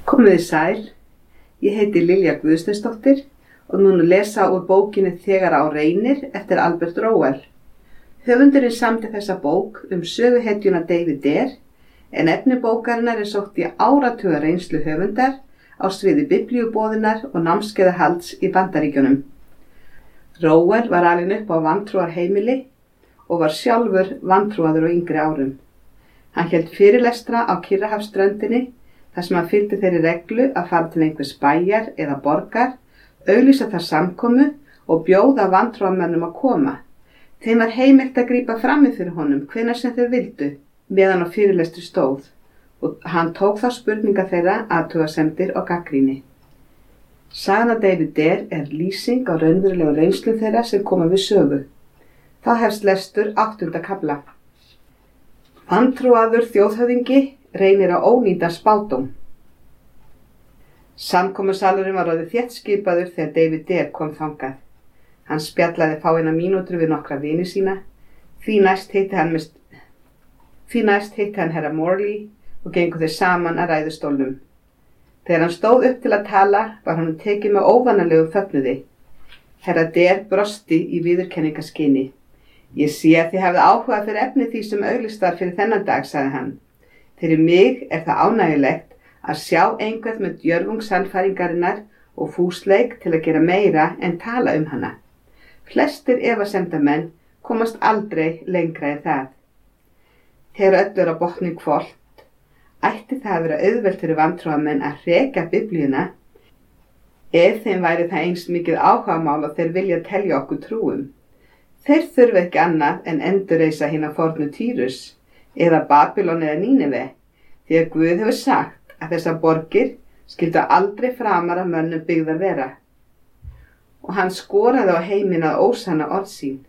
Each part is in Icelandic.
Komiði sæl, ég heiti Lilja Guðsteinsdóttir og mun lesa úr bókinni Þegar á reynir eftir Albert Rowell. Höfundurinn samdi þessa bók söguhetjuna David Dare, en efni bókarinnar sótt í áratuga reynslu höfundar á sviði biblíuboðunar og námskeiðahalds í Bandaríkjunum. Rowell var alinn upp á vantrúarheimili og var sjálfur vantrúaður á yngri árum. Hann hélt fyrirlestra á Kyrrahafsströndinni þar sem hann fylgdi þeirri reglu að fara til einhvers bæjar eða borgar, auglýsa þar samkomu og bjóða vantrúarmönnum að koma. Þeim var heimilt að grípa frammi fyrir honum hvenær sem þeir vildu, meðan á fyrirlestri stóð, og hann tók þá spurninga þeirra, athugasemdir og gagnrýni. Sagan af David Dare lýsing á raunverulegu reynslu þeirra sem koma við sögu. Þá hefst lestur 8. kafla. Vantrúaður þjóðhöfðingi reynir að ónýta spádóm. Samkomusalurinn var orðið þéttskipaður þegar David Dare kom þangað. Hann spjallaði fáeina mínútur við nokkra vini sína, því næst hitti hann herra Morley og gengu þeir saman að ræðustólnum. Þegar hann stóð upp til að tala var hann tekið með óvanalegum fögnuði. Herra Dare brosti í viðurkenningaskyni. Ég sé að þið hafið áhuga fyrir efni því sem auglýst var fyrir þennan dag, sagði hann. Fyrir mig það ánægjulegt að sjá einhvern með djörfung sannfæringarinnar og fúsleik til að gera meira en tala hana. Flestir efasemdamenn komast aldrei lengra en það. Þegar öllu á botni hvolft, ætti það að vera auðvelt fyrir vantrúarmenn að reka Biblíuna ef þeim væri það eins mikið áhugamál og þeir vilja telja okkur trúum. Þeir þurfa ekki annað en endurreisa hina fornu Týrus eða Babylon eða Nínive, því að Guð hefur sagt að þessar borgir skyldu aldrei framar af mönnum byggðar vera. Og hann skoraði á heiminn að ósanna orð sín.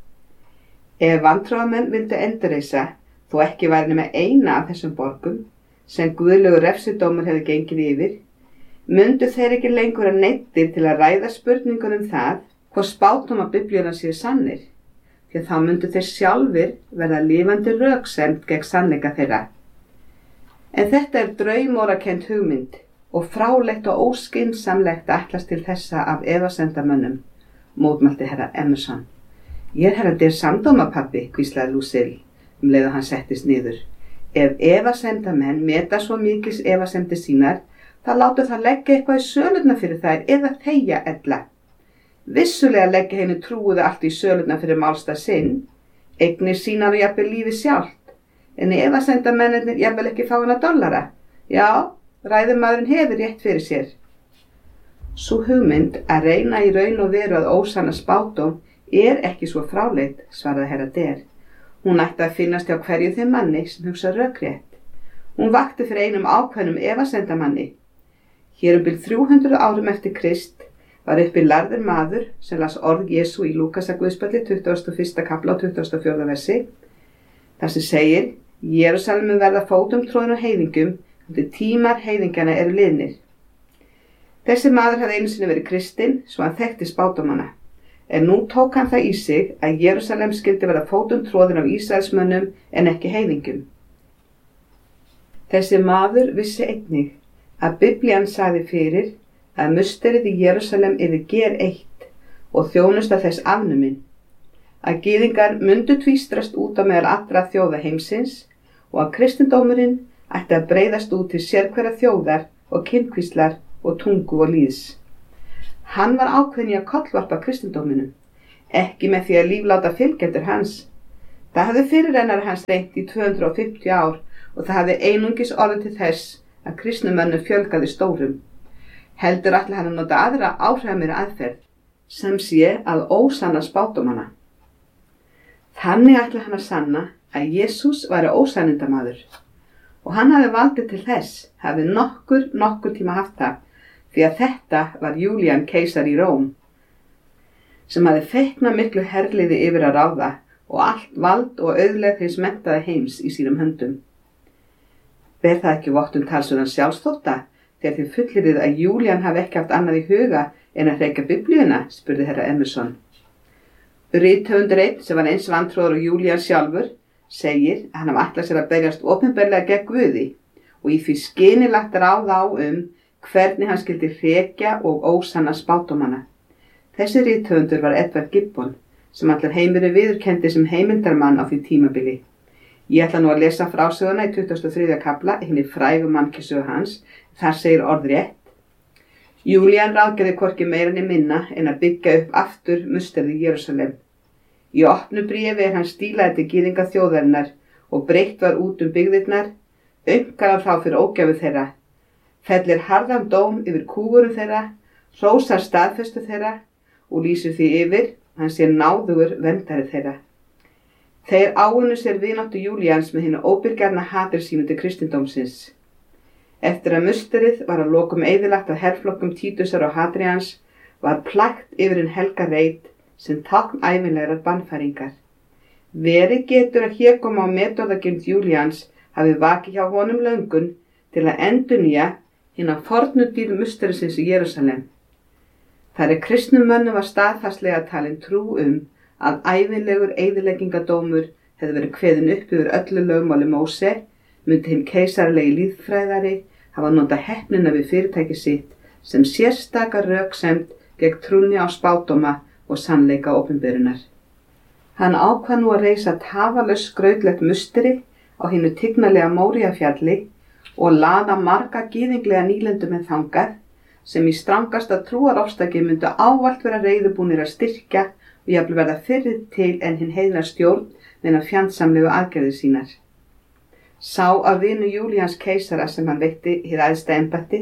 Ef vantrúarmenn vildu endurreisa, þó ekki væri nema eina af þessum borgum, sem guðlegur refsidómur hefði gengið yfir, mundu þeir ekki lengur að neyddir til að ræða spurningunum það, hvort spádómar Biblíunnar séu sannir, því að þá mundu þeir sjálfir verða lifandi röksemd gegn sannleika þeirra. En þetta draumórakennd hugmynd og frálegt og óskynsamlegt að ætlast til þessa af efasemdamönnum, mótmælti herra Emerson. Ég herra Dare samdómapabbi, hvíslaði Lucille, leið og hann settist niður. Ef efasemdamenn meta svo mikils efasemdir sínar, þá láta það leggja eitthvað í sölurnar fyrir þær eða þegja ella. Vissulega leggja henni trúuðu allt í sölurnar fyrir málstað sinn, eignir sínar og jafnvel lífið sjálft, en efasemdamennirnir jafnvel ekki fáina dollara. Já, ræðumaðurinn hefur rétt fyrir sér. Sú hugmynd að reyna í raun og veru að ósanna spádóm ekki svo fráleit, svaraði herra Dare. Hún ætti að finnast hjá hverju þeim manni sem hugsa rökrétt. Hún vakti fyrir einum ákveðnum efasemdamanni. Hér bil 300 árum eftir Krist var uppi lærður maður sem las orð Jesú í Lúkasarguðspjalli 21. kafla og 24. versi. Þar sem segir, Jerúsalem verða fótum tróðin og heiðingum, og tímar heiðingjana eru liðnir. Þessi maður hafði einu sinni verið kristinn, svo hann þekkti spádómana. En nú tók hann það í sig að Jerúsalem skyldi verða fótum tróðin af Ísraelsmönnum en ekki heiðingum. Þessi maður vissi einnig að Biblían sagði fyrir að musterið í Jerúsalem gereytt og þjónusta þess afnumin, að gyðingar mundu tvístrast út á meðal allra þjóða heimsins og að kristindómurinn ætti að breiðast út til sérhverra þjóðar og kynkvíslar og tungu og líðs. Hann var ákveðinn í að kollvarpa kristindóminum, ekki með því að lífláta fylgjendur hans. Það hafði fyrirrennari hans reynt í 250 ár og það hafði einungis orðið til þess að kristnumönnum fjölgaði stórum. Heldur ætli hann að nota aðra áhrifamiri aðferð, sem sé að ósanna spádómana. Þannig ætli hann að sanna að Jesús væri ósannindamaður. Og hann hafði valdið til þess, hafði nokkur tíma haft það, því að þetta var Júlían keisari í Róm, sem hafði feiknað miklu herliði yfir að ráða og allt vald og auðlegð hins menntaða heims í sínum höndum. Ber það ekki vott talsverðan sjálfsþótta þegar þið fullyrðið að Júlían hafi ekki haft annað í huga en að hrekja Biblíuna, spurði herra Emerson. Rithöfundur einn sem var eins vantrúaður og Júlían sjálfur segir að hann hafi ætlað sér að berjast opinberlega gegn Guði og í því skyni lagt ráð á hvernig hann skyldi hrekja og ósanna spádómana. Þessi rithöfundur var Edward Gibbon, sem allur heimurinn viðurkenndi sem heimildarmann á því tímabili. Ég ætla nú að lesa frásöguna í 23. kafla, hinni frægu mannkynssögu hans. Þar segir orðrétt: Júlían ráðgerði hvorki meira né minna en að byggja upp aftur musterið í Jerúsalem. Í opnu bréfi hann stílaði til gyðinga þjóðarinnar og breytt var út byggðirnar, aumkar þá fyrir ógæfu þeirra, fellir harðan dóm yfir kúgurum þeirra, hrósar staðfestu þeirra og lýsir því yfir hann sé náðugur verndari þeirra. Þeir áunnu sér vináttu Júlíans með hinu óbirgjarna hatri sínu til kristindómsins. Eftir að musterið var að lokum eyðilagt af herflokkum Títusar og Hadrians, var plægt yfir hinn helga reit sem tákn ævinlegrar bannfæringar. Verið getur að hégóma á metorðagirnd Júlíans hafi vakið hjá honum löngun til að endurnýja hina fornu dýrð musterisins í Jerúsalem. Þar kristnum mönnum var staðfastlega talin trú að ævinlegur eyðileggingadómur hefði verið kveðinn upp yfir öllu lögmáli Móse, myndi hinn keisaralegi lýðfræðari hafa notað heppnina við fyrirtæki sitt sem sérstaka röksemd gegn trúnni á spádóma og sannleika opinberunar. Hann ákvað nú að reisa tafarlaust skrautlegt musteri á hinu tignalega Móríafjalli og laða marga gyðinglega nýlendur með þangað sem í strangasta trúarofstaki myndu ávallt vera reiðubúnir að styrkja og jafnvel verða fyrr til en hinn heiðna stjórn með fjandsamlegu aðgerðir sínar. Sá að vinu Júlíans keisara sem hann veitti hið æðsta embætti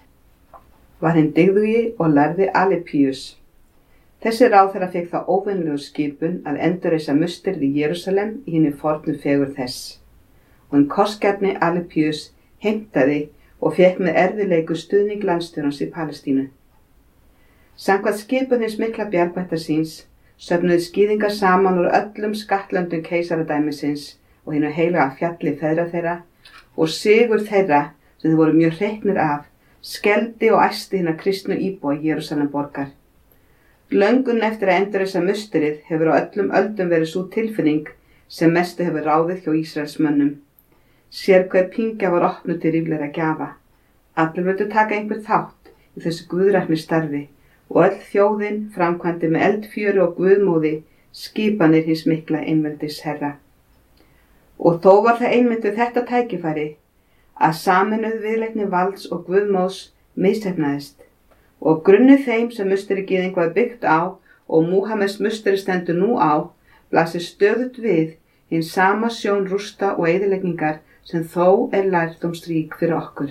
var hinn dygðugi og lærði Alypius. Þessi ráðherra fékk þá óvenjulegu skipun að endurreisa musterið í Jerúsalem í hinni fornu fegurð þess. Og hinn kostgjarni Alypius heimtaði og fékk með erfiðleiku stuðning landstjórans í Palestínu. Samkvæmt skipun hins mikla bjargvætta síns söfnuðu skýðingar saman úr öllum skattlöndum keisaradæmisins og hinu heilaga fjalli feðra þeirra og sigur þeirra sem þeir voru mjög hreyknir af skelfdi og æsti hina kristnu íbúa Jerúsalem borgar. Löngun eftir að endurreisa musterið hefur á öllum öldum verið sú tilfinning sem mestu hefur ráðið hjá Ísraelsmönnum. Sérhver pingja var opnuð til ríflegra gjafa. Allir vildu taka einhver þátt í þessu guðrækni starfi og öll þjóðin framkvæmdi með eldfjöru og guðmóði skipanir hins mikla einveldis herra. Og þó var það einmitt við þetta tækifæri að sameinuð viðleitni valds og guðmóðs misheppnaðist og grunni þeim sem musteri gyðing var byggt á og Múhameðs musteri stendur nú á blasir stöðugt við hinn sama sjón rústa og eyðileggingar sem þó lærdómsrík fyrir okkur.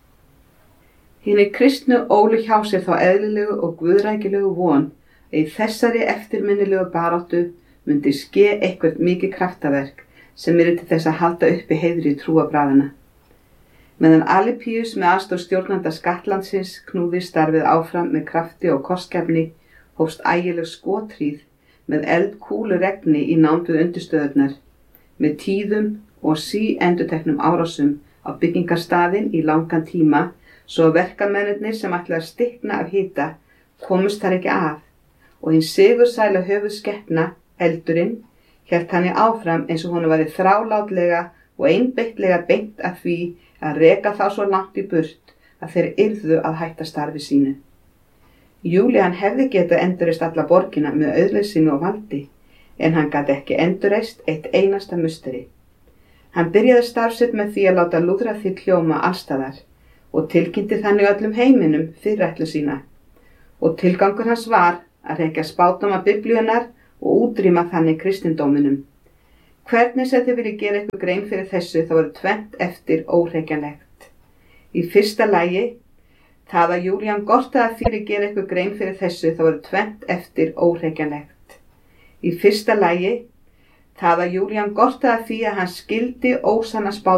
Hinir kristnu ólu hjá sér þá eðlilegu og guðrækilegu von að í þessari eftirminnilegu baráttu myndi ske eitthvað mikið kraftaverk sem til þess að halda uppi heiðri trúarbragðanna. Meðan Alypius með aðstoð stjórnanda skattlandsins knúði starfið áfram með krafti og kostgæfni hófst ægileg skothríð með eldkúluregni í nánd við undirstöðurnar, með tíðum og endurteknum árásum á byggingarstaðinn í langan tíma svo verkamennirnir sem ætlaði að stikna af hita komust þar ekki að og hinn sigursæla höfuðskepna, eldurinn, hélt hann áfram eins og honum væri þrálátlega og einbeitlega beint að því að reka þá svo langt í burt að þeir yrðu að hætta starfi sínu. Júlían hefði getað endurreist alla borgina með auðleysinu og valdi, en hann gat ekki endurreist eitt einasta musteri. Hann byrjaði starf sitt með því að láta lúðra því hljóma allstaðar og tilkynnti þannig öllum heiminum fyrirætlu sína. Og tilgangur hans var að rekja spádóma Biblíunnar og útrýma þannig kristindóminum. Hvernig sem þið viljið gera ykkur grein fyrir þessu þá eru tvennt eftir óhrekjanlegt. Í fyrsta lagi, það að Júlían gortaði fyrir gera ykkur grein fyrir þessu þá eru tvennt eftir óhrekjanlegt. Í fyrsta lagi, það að Júlían gortaði því að hann skildi ósanna spádóma